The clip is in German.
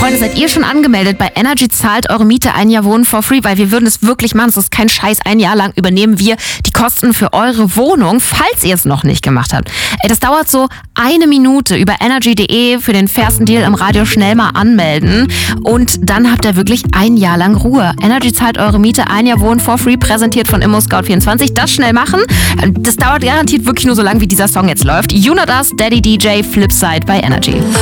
Freunde, seid ihr schon angemeldet bei Energy zahlt eure Miete ein Jahr Wohnen for free? Weil wir würden es wirklich machen. Es ist kein Scheiß. Ein Jahr lang übernehmen wir die Kosten für eure Wohnung, falls ihr es noch nicht gemacht habt. Das dauert so 1 Minute über energy.de für den fairsten Deal im Radio schnell mal anmelden. Und dann habt ihr wirklich ein Jahr lang Ruhe. Energy zahlt eure Miete ein Jahr Wohnen for free, präsentiert von ImmoScout24. Das schnell machen. Das dauert garantiert wirklich nur so lang, wie dieser Song jetzt läuft. You Not Us, Daddy DJ, Flipside bei Energy.